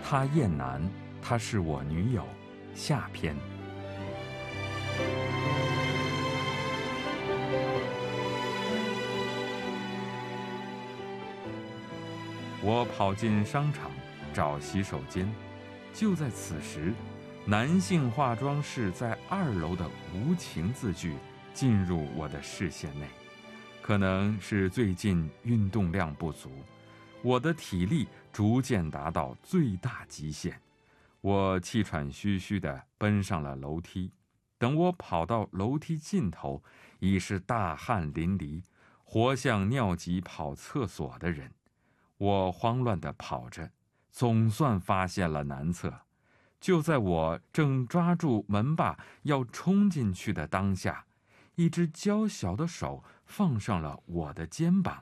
她燕南，她是我女友。下篇。我跑进商场找洗手间，就在此时，男性化妆室在2楼的无情字句进入我的视线内。可能是最近运动量不足，我的体力逐渐达到最大极限，我气喘吁吁地奔上了楼梯。等我跑到楼梯尽头，已是大汗淋漓，活像尿急跑厕所的人。我慌乱地跑着，总算发现了男厕。就在我正抓住门把要冲进去的当下，一只娇小的手放上了我的肩膀。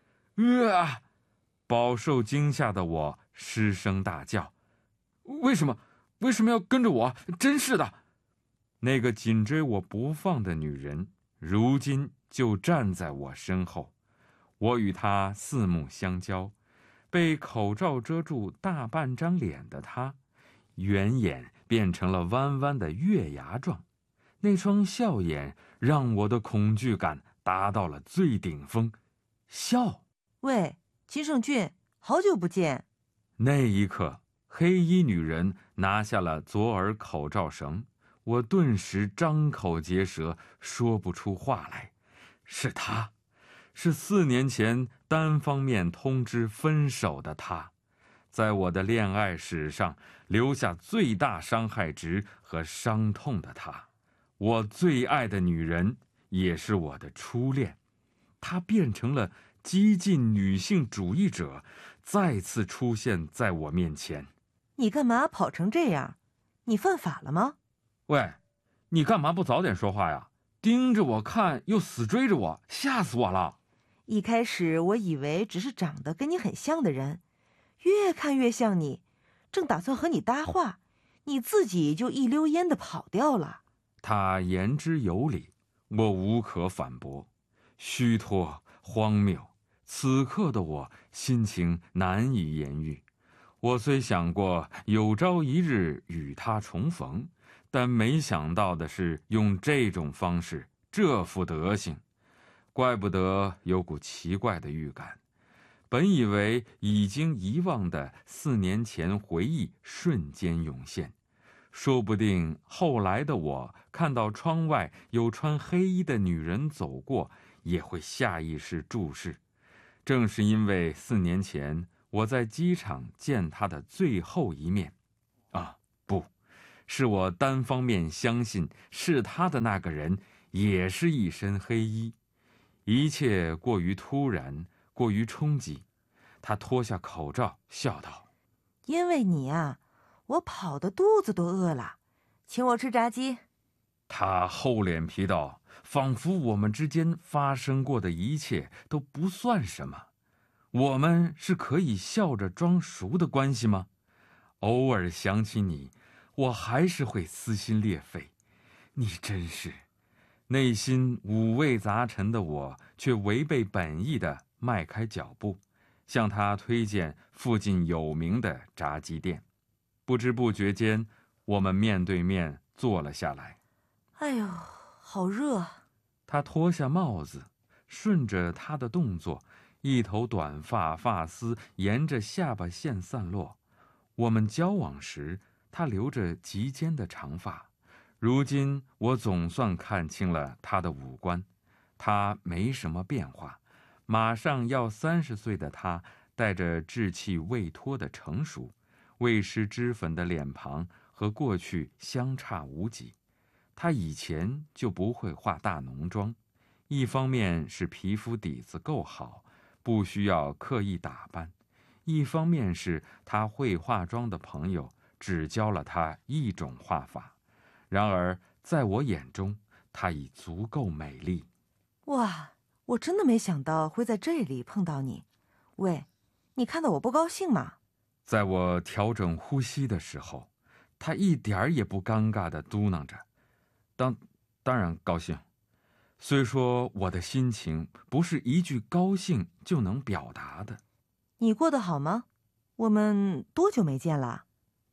饱受惊吓的我失声大叫：为什么要跟着我？真是的！那个紧追我不放的女人，如今就站在我身后。我与她四目相交，被口罩遮住大半张脸的她，圆眼变成了弯弯的月牙状。那双笑眼让我的恐惧感达到了最顶峰。笑！ 喂，秦胜俊，好久不见。 那一刻，黑衣女人拿下了左耳口罩绳，我顿时张口结舌，说不出话来。是她，是4年前单方面通知分手的她，在我的恋爱史上留下最大伤害值和伤痛的她，我最爱的女人，也是我的初恋。她变成了激进女性主义者，再次出现在我面前。 你干嘛跑成这样？你犯法了吗？ 喂，你干嘛不早点说话呀？盯着我看又死追着我，吓死我了。 一开始我以为只是长得跟你很像的人，越看越像你，正打算和你搭话，你自己就一溜烟地跑掉了。 他言之有理，我无可反驳。虚脱，荒谬，此刻的我心情难以言喻。我虽想过有朝一日与他重逢，但没想到的是用这种方式，这副德行。怪不得有股奇怪的预感，本以为已经遗忘的4年前回忆瞬间涌现，说不定后来的我看到窗外有穿黑衣的女人走过，也会下意识注视。正是因为4年前我在机场见她的最后一面，不，是我单方面相信是她的那个人也是一身黑衣。一切过于突然，过于冲击。他脱下口罩，笑道： 因为你啊，我跑得肚子都饿了，请我吃炸鸡。 他厚脸皮道，仿佛我们之间发生过的一切都不算什么。我们是可以笑着装熟的关系吗？偶尔想起你，我还是会撕心裂肺。你真是……内心五味杂陈的我，却违背本意地迈开脚步，向他推荐附近有名的炸鸡店。不知不觉间，我们面对面坐了下来。 哎呦，好热！ 他脱下帽子，顺着他的动作，一头短发丝沿着下巴线散落。我们交往时，他留着及肩的长发。如今我总算看清了他的五官，他没什么变化，马上要30岁的他，带着稚气未脱的成熟，未施脂粉的脸庞和过去相差无几。他以前就不会化大浓妆，一方面是皮肤底子够好，不需要刻意打扮，一方面是他会化妆的朋友只教了他一种画法。然而在我眼中，她已足够美丽。 哇，我真的没想到会在这里碰到你。喂，你看到我不高兴吗？ 在我调整呼吸的时候，她一点儿也不尴尬地嘟囔着：当然高兴。虽说我的心情不是一句高兴就能表达的。 你过得好吗？我们多久没见了？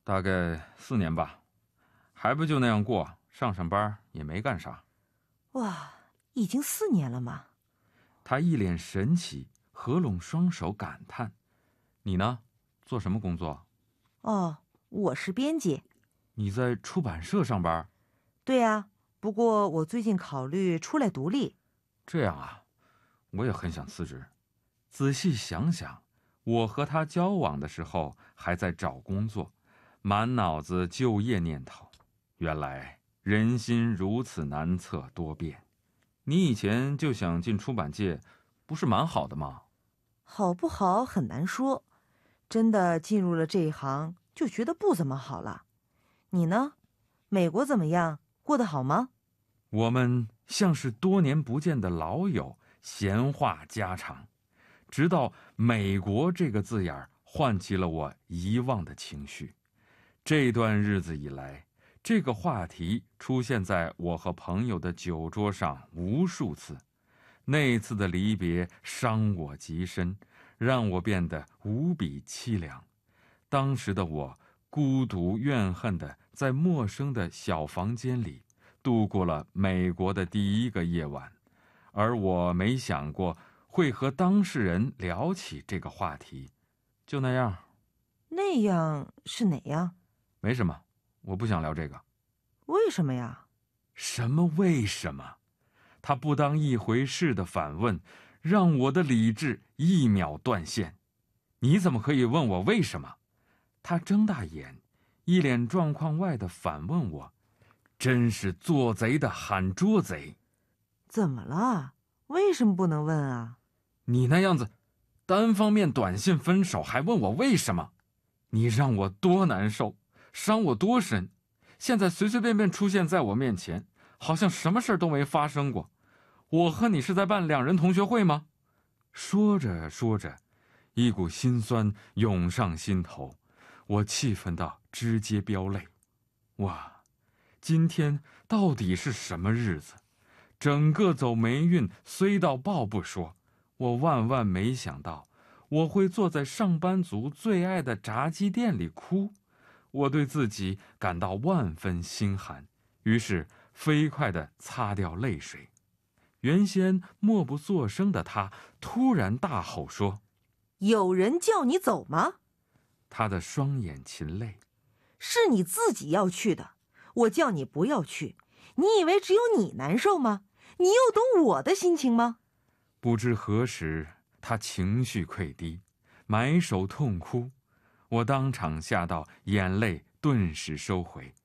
大概4年吧，还不就那样过，上班也没干啥。 哇，已经4年了吗？ 他一脸神奇，合拢双手感叹：“你呢？做什么工作？” 哦，我是编辑。 你在出版社上班？ 对呀，不过我最近考虑出来独立。 这样啊，我也很想辞职。仔细想想，我和他交往的时候还在找工作，满脑子就业念头。原来人心如此难测多变。你以前就想进出版界，不是蛮好的吗？ 好不好很难说，真的进入了这一行就觉得不怎么好了。你呢？美国怎么样？过得好吗？ 我们像是多年不见的老友，闲话家常，直到美国这个字眼唤起了我遗忘的情绪。这段日子以来，这个话题出现在我和朋友的酒桌上无数次。那次的离别伤我极深，让我变得无比凄凉。当时的我孤独怨恨地在陌生的小房间里度过了美国的第1个夜晚，而我没想过会和当事人聊起这个话题。就那样。 那样是哪样？ 没什么，我不想聊这个。 为什么呀？ 什么为什么？他不当一回事的反问，让我的理智1秒断线。你怎么可以问我为什么？他睁大眼，一脸状况外的反问我，真是做贼的喊捉贼。 怎么了？为什么不能问啊？ 你那样子，单方面短信分手还问我为什么？你让我多难受，伤我多深。现在随随便便出现在我面前，好像什么事都没发生过。我和你是在办2人同学会吗？说着说着，一股心酸涌上心头，我气愤到直接飙泪。哇，今天到底是什么日子？整个走霉运衰到爆不说，我万万没想到我会坐在上班族最爱的炸鸡店里哭。我对自己感到万分心寒，于是飞快地擦掉泪水。原先默不作声的他突然大吼说：“ 有人叫你走吗？” 他的双眼噙泪。 是你自己要去的，我叫你不要去，你以为只有你难受吗？你又懂我的心情吗？ 不知何时，他情绪溃堤，埋首痛哭。我当场吓到，眼泪顿时收回。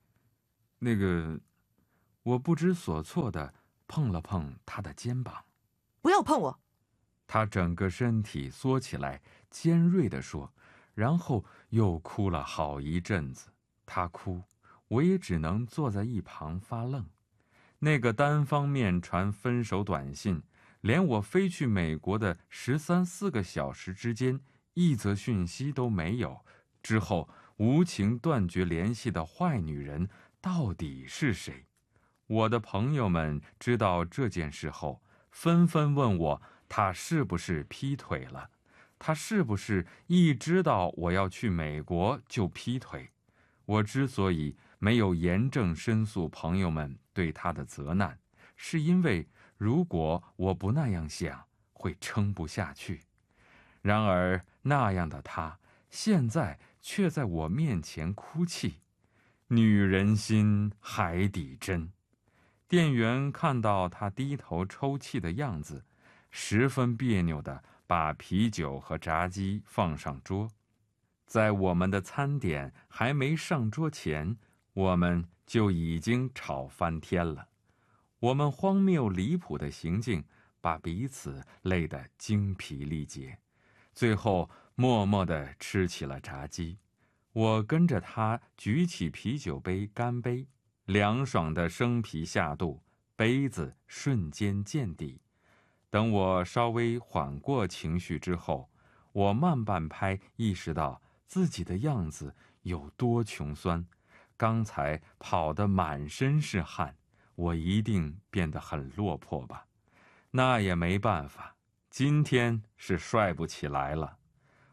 我不知所措地碰了碰他的肩膀。 不要碰我！ 他整个身体缩起来，尖锐地说，然后又哭了好一阵子。他哭，我也只能坐在一旁发愣。那个单方面传分手短信，连我飞去美国的13、14个小时之间一则讯息都没有，之后无情断绝联系的坏女人到底是谁？我的朋友们知道这件事后，纷纷问我，他是不是劈腿了？他是不是一知道我要去美国就劈腿？我之所以没有严正申诉朋友们对他的责难，是因为如果我不那样想，会撑不下去。然而那样的他，现在却在我面前哭泣。女人心，海底针。店员看到他低头抽泣的样子，十分别扭地把啤酒和炸鸡放上桌。在我们的餐点还没上桌前，我们就已经吵翻天了。我们荒谬离谱的行径把彼此累得精疲力竭，最后默默地吃起了炸鸡。我跟着他举起啤酒杯干杯，凉爽的生啤下肚，杯子瞬间见底。等我稍微缓过情绪之后，我慢半拍意识到自己的样子有多穷酸。刚才跑得满身是汗，我一定变得很落魄吧？那也没办法，今天是帅不起来了。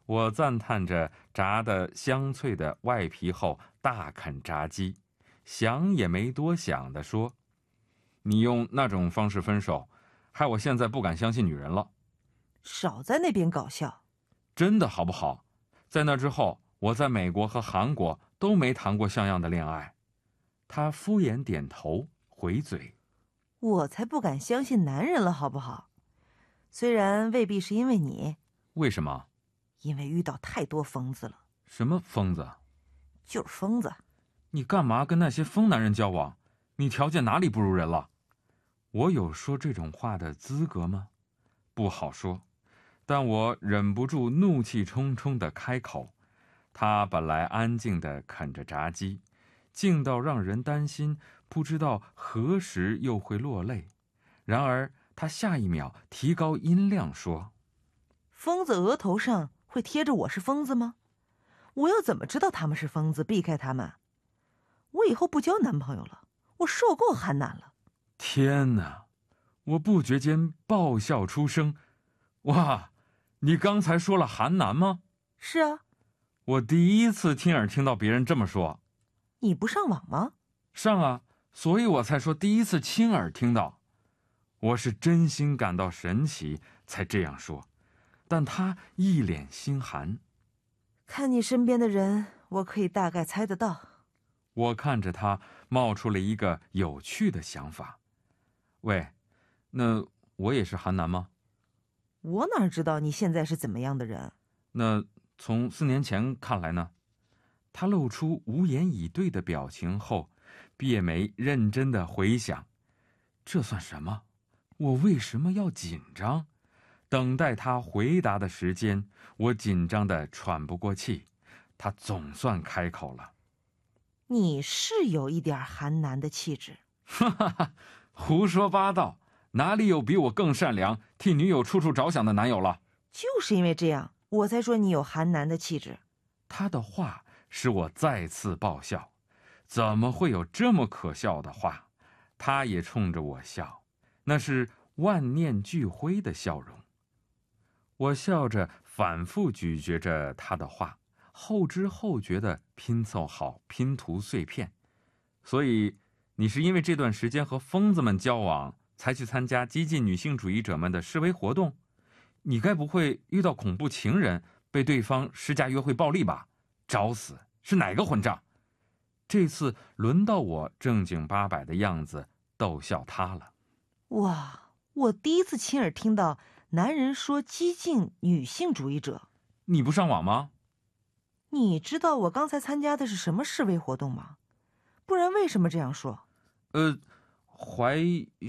我赞叹着炸得香脆的外皮后大啃炸鸡，想也没多想地说：“你用那种方式分手，害我现在不敢相信女人了。” 少在那边搞笑。 真的好不好？在那之后，我在美国和韩国都没谈过像样的恋爱。他敷衍点头，回嘴：“ 我才不敢相信男人了，好不好？虽然未必是因为你。 为什么？ 因为遇到太多疯子了。” 什么疯子？ 就是疯子。 你干嘛跟那些疯男人交往？你条件哪里不如人了？我有说这种话的资格吗？不好说，但我忍不住怒气冲冲地开口。他本来安静地啃着炸鸡，静到让人担心，不知道何时又会落泪。然而他下一秒提高音量说：“ 疯子额头上会贴着我是疯子吗？我要怎么知道他们是疯子，避开他们？我以后不交男朋友了，我受够韩男了。” 天哪！我不觉间爆笑出声。哇，你刚才说了韩男吗？ 是啊。 我第一次亲耳听到别人这么说。 你不上网吗？ 上啊，所以我才说第一次亲耳听到。我是真心感到神奇才这样说，但他一脸心寒。 看你身边的人，我可以大概猜得到。 我看着他，冒出了一个有趣的想法。喂，那我也是韩男吗？ 我哪知道你现在是怎么样的人？ 那从4年前看来呢？他露出无言以对的表情后，别眉认真地回想，这算什么？我为什么要紧张？等待他回答的时间，我紧张得喘不过气。他总算开口了：“ 你是有一点韩男的气质。” 哈哈哈，胡说八道！哪里有比我更善良、替女友处处着想的男友了？ 就是因为这样，我才说你有韩男的气质。 他的话使我再次爆笑，怎么会有这么可笑的话？他也冲着我笑，那是万念俱灰的笑容。我笑着反复咀嚼着他的话，后知后觉地拼凑好拼图碎片。所以你是因为这段时间和疯子们交往，才去参加激进女性主义者们的示威活动？你该不会遇到恐怖情人，被对方施加约会暴力吧？找死！是哪个混账？这次轮到我正经八百的样子逗笑他了。 哇，我第一次亲耳听到男人说激进女性主义者。 你不上网吗？ 你知道我刚才参加的是什么示威活动吗？不然为什么这样说？ 怀